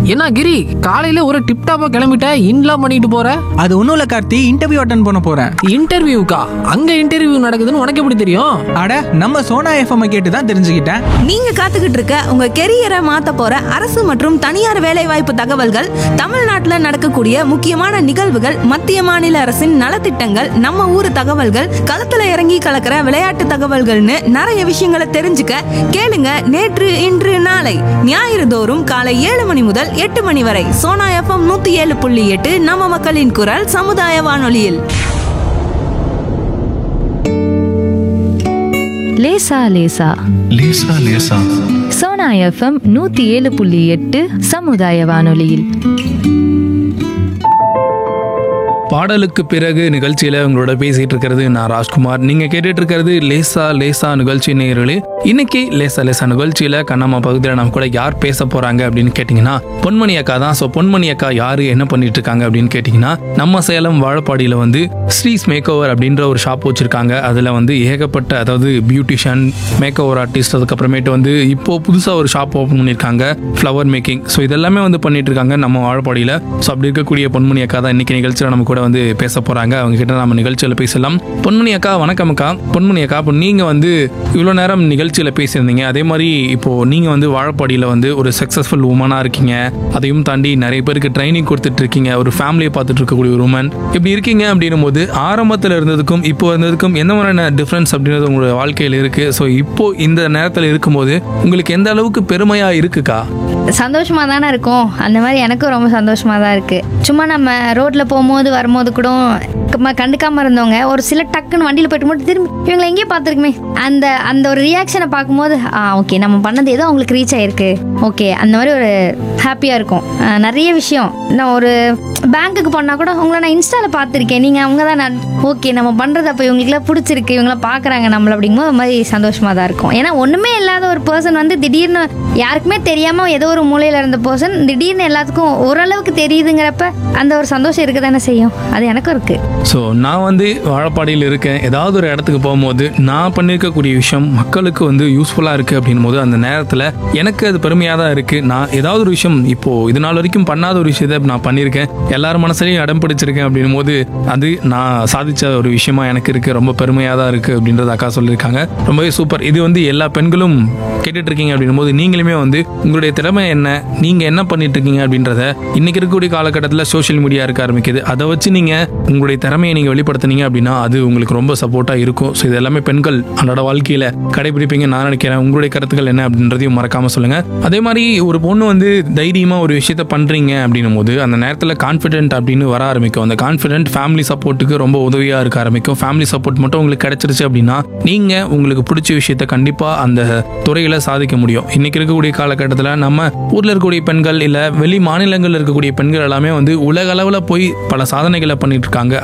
என்ன கிரி, காலையில ஒரு டிப் டாப்பா கிளம்பிட்ட, இன்லாம் பண்ணிட்டு போற? அது ஒன்றும் இல்லை கார்த்தி, இன்டர்வியூ அட்டன் பண்ண போகிறேன். இன்டர்வியூக்கா? அங்க இன்டர்வியூ நடக்குதுன்னு உனக்கு எப்படி தெரியும்? அட, நம்ம சோனா எஃப்எம் கேட்டு தான் தெரிஞ்சுக்கிட்டேன். நீங்க காத்துக்கிட்டு இருக்க உங்க கெரியரை மாத்த போற அரசு மற்றும் தனியார் வேலைவாய்ப்பு தகவல்கள், தமிழ்நாட்டுல நடக்கக்கூடிய முக்கியமான நிகழ்வுகள், மத்திய மாநில அரசின் நலத்திட்டங்கள், நம்ம ஊர் தகவல்கள், களத்துல இறங்கி கலக்கிற விளையாட்டு தகவல்கள்னு நிறைய விஷயங்களை தெரிஞ்சுக்க கேளுங்க. நேற்று இன்று நாளை ஞாயிறு தோறும் காலை 7 மணி முதல் 8 மணி வரை சோனா எஃப்எம் 107.8 நம்ம மக்களின் குரல் சமுதாய வானொலியில். லேசா லேசா லேசா லேசா சோனா எஃப்எம் 107.8 சமுதாய வானொலியில். பாடலுக்கு பிறகு நிகழ்ச்சியில் உங்களோட பேசிகிட்டு இருக்கிறது நான் ராஜ்குமார். நீங்கள் கேட்டுட்டு இருக்கிறது லேசா லேசா நிகழ்ச்சி நேயர்களே. இன்னைக்கு லேசா லேசா நிகழ்ச்சியில் கண்ணம்மா பகுதியில் நம்ம கூட யார் பேச போகிறாங்க அப்படின்னு கேட்டிங்கன்னா பொன்மணி அக்கா தான். ஸோ பொன்மணி அக்கா யார், என்ன பண்ணிட்டு இருக்காங்க அப்படின்னு கேட்டிங்கன்னா, நம்ம சேலம் வாழப்பாடியில் வந்து ஸ்ரீஸ் மேக் ஓவர் அப்படின்ற ஒரு ஷாப் வச்சுருக்காங்க. அதில் வந்து ஏகப்பட்ட, அதாவது பியூட்டிஷியன், மேக் ஓவர் ஆர்டிஸ்ட், அதுக்கப்புறமேட்டு வந்து இப்போது புதுசாக ஒரு ஷாப் ஓப்பன் பண்ணியிருக்காங்க, ஃப்ளவர் மேக்கிங். ஸோ இதெல்லாமே வந்து பண்ணிட்டு இருக்காங்க நம்ம வாழப்பாடியில். ஸோ அப்படி இருக்கக்கூடிய பொன்மணி அக்கா தான் இன்னைக்கு நிகழ்ச்சியில் நம்ம கூட வந்து பேச போறாங்க. அவங்க கிட்ட நம்ம நிகழ்ச்சியில் பேசலாம். பொன்மணி அக்கா வணக்கம் அக்கா. பொன்மணி அக்கா, இப்போ நீங்க வந்து இவ்வளோ நேரம் நிகழ்ச்சியில் பேசியிருந்தீங்க. அதே மாதிரி இப்போ நீங்க வந்து வாழப்பாடியில் வந்து ஒரு சக்சஸ்ஃபுல் உமனா இருக்கீங்க. அதையும் தாண்டி நிறைய பேருக்கு ட்ரைனிங் கொடுத்துட்டு இருக்கீங்க. ஒரு ஃபேமிலியை பார்த்துட்டு இருக்கக்கூடிய ஒரு உமன் இப்படி இருக்கீங்க அப்படின்னும் போது, ஆரம்பத்தில் இருந்ததுக்கும் இப்போ இருந்ததுக்கும் எந்த மாதிரியான டிஃப்ரென்ஸ் அப்படின்றது உங்களோட வாழ்க்கையில் இருக்கு? ஸோ இப்போ இந்த நேரத்தில் இருக்கும்போது உங்களுக்கு எந்த அளவுக்கு பெருமையா இருக்குக்கா? சந்தோஷமாக தானே இருக்கும். அந்த மாதிரி எனக்கும் ரொம்ப சந்தோஷமாக தான் இருக்குது. சும்மா நம்ம ரோட்டில் போகும்போது வரும்போது கூட கண்டுக்காமல் இருந்தவங்க ஒரு சில டக்குன்னு வண்டியில் போய்ட்டு மட்டும் திரும்பி இவங்களை எங்கேயே பார்த்துருக்குமே, அந்த அந்த ஒரு ரியாக்ஷனை பார்க்கும்போது ஓகே நம்ம பண்ணது ஏதோ அவங்களுக்கு ரீச் ஆகிருக்கு, ஓகே அந்த மாதிரி ஒரு ஹாப்பியாக இருக்கும். நிறைய விஷயம், நான் ஒரு பேங்க்குக்கு போனால் கூட உங்களை நான் இன்ஸ்டாவில் பார்த்துருக்கேன், நீங்கள் அவங்க தான் நான், ஓகே நம்ம பண்ணுறது அப்போ இவங்களுக்குலாம் பிடிச்சிருக்கு, இவங்களாம் பார்க்குறாங்க நம்மளை அப்படிங்கும்போது ஒரு மாதிரி சந்தோஷமாக தான் இருக்கும். ஏன்னா ஒன்றுமே இல்லாத ஒரு பர்சன் வந்து திடீர்னு யாருக்குமே தெரியாமல் ஏதோ ஒரு மூலையில் இருந்த பர்சன் திடீர்னு எல்லாத்துக்கும் ஓரளவுக்கு தெரியுதுங்கிறப்ப அந்த ஒரு சந்தோஷம் இருக்க தானே செய்யும். அது எனக்கும் இருக்குது. ஸோ நான் வந்து வாழப்பாடியில் இருக்கேன். ஏதாவது ஒரு இடத்துக்கு போகும்போது நான் பண்ணியிருக்கக்கூடிய விஷயம் மக்களுக்கு வந்து யூஸ்ஃபுல்லாக இருக்குது அப்படின் போது அந்த நேரத்தில் எனக்கு அது பெருமையாக தான் இருக்குது. நான் ஏதாவது ஒரு விஷயம் இப்போது இது நாள் வரைக்கும் பண்ணாத ஒரு விஷயத்தை நான் பண்ணியிருக்கேன், எல்லாரும் மனசுலையும் இடம் பிடிச்சிருக்கேன் அப்படின் போது அது நான் சாதித்த ஒரு விஷயமா எனக்கு இருக்குது. ரொம்ப பெருமையாக தான் இருக்குது அப்படின்றத அக்கா சொல்லியிருக்காங்க. ரொம்பவே சூப்பர். இது வந்து எல்லா பெண்களும் கேட்டுட்டு இருக்கீங்க அப்படின் போது நீங்களுமே வந்து உங்களுடைய திறமை என்ன, நீங்கள் என்ன பண்ணிட்டு இருக்கீங்க அப்படின்றத இன்னைக்கு இருக்கக்கூடிய காலகட்டத்தில் சோஷியல் மீடியா இருக்க ஆரம்பிக்குது. அதை வச்சு நீங்கள் உங்களுடைய திறமையை நீங்கள் வெளிப்படுத்தினீங்க அப்படின்னா அது உங்களுக்கு ரொம்ப சப்போர்ட்டாக இருக்கும். ஸோ இது எல்லாமே பெண்கள் அன்றாட வாழ்க்கையில் கடைபிடிப்பீங்க நான் நினைக்கிறேன். உங்களுடைய கருத்துக்கள் என்ன அப்படின்றதையும் மறக்காமல் சொல்லுங்கள். அதே மாதிரி ஒரு பொண்ணு வந்து தைரியமாக ஒரு விஷயத்த பண்ணுறீங்க அப்படின்னும் போது அந்த நேரத்தில் கான்ஃபிடென்ட் அப்படின்னு வர ஆரம்பிக்கும். அந்த கான்ஃபிடென்ட் ஃபேமிலி சப்போர்ட்டுக்கு ரொம்ப உதவியாக இருக்க ஆரம்பிக்கும். ஃபேமிலி சப்போர்ட் மட்டும் உங்களுக்கு கிடைச்சிருச்சு அப்படின்னா நீங்கள் உங்களுக்கு பிடிச்ச விஷயத்த கண்டிப்பாக அந்த துறையில் சாதிக்க முடியும். இன்னைக்கு இருக்கக்கூடிய காலகட்டத்தில் நம்ம ஊரில் இருக்கக்கூடிய பெண்கள் இல்லை வெளி மாநிலங்களில் இருக்கக்கூடிய பெண்கள் எல்லாமே வந்து உலக அளவில் போய் பல சாதனைகளை பண்ணிட்டு இருக்காங்க.